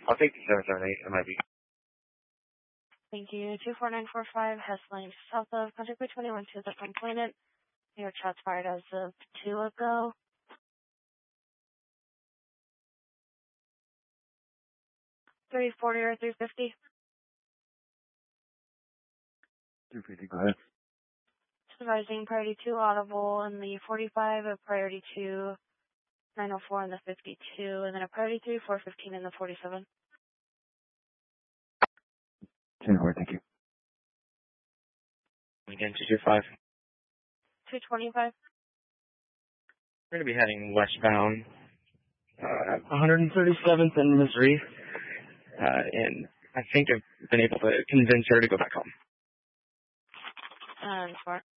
I'll take the 778. It might be. Thank you. 24945 Hess Lane, south of Contact Bay 21 to the complainant. Your shots fired as of 2 ago. $340 or $350? $350, go ahead. Supervising priority 2 audible and the 45, a priority 2 904 and the 52, and then a priority 3 415 and the 47. 10-4, thank you. Again, 225. 225. We're going to be heading westbound, 137th and Missouri, and I think I've been able to convince her to go back home. Smart.